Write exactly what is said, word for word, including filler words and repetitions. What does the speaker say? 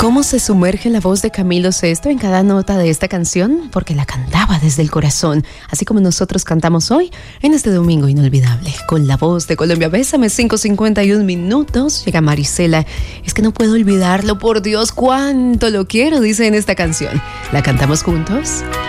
¿Cómo se sumerge la voz de Camilo Sesto en cada nota de esta canción? Porque la cantaba desde el corazón, así como nosotros cantamos hoy en este domingo inolvidable. Con la voz de Colombia, Bésame, cinco cincuenta y un minutos. Llega Marisela. Es que no puedo olvidarlo, por Dios, cuánto lo quiero, dice en esta canción. ¿La cantamos juntos?